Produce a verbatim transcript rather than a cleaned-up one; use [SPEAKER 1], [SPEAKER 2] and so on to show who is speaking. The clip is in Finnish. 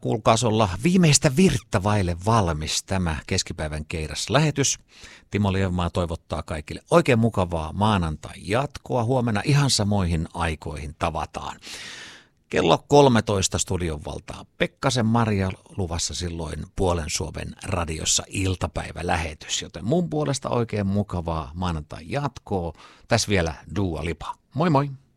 [SPEAKER 1] Kuulkaas olla viimeistä virttä vaille valmis tämä keskipäivän keiras-lähetys. Timo Lievmaa toivottaa kaikille oikein mukavaa maanantai-jatkoa. Huomenna ihan samoihin aikoihin tavataan. Kello kolmetoista studion valtaa Pekkasen Maria, luvassa silloin Puolen Suomen radiossa iltapäivälähetys. Joten mun puolesta oikein mukavaa maanantai-jatkoa. Tässä vielä Dua Lipa. Moi moi!